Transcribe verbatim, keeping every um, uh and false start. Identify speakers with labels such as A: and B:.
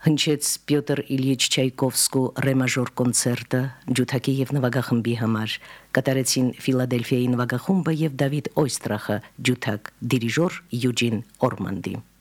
A: Հնչեց Պյոտր Իլյիչ Չայկովսկու ռեմաժոր կոնցերտը ջութակի եւ նվագախմբի համար, կատարեցին Ֆիլադելֆիայի նվագախումբը եւ Դավիթ Օյստրախը ջութակ, դիրիժոր Յուջին Օրմանդի։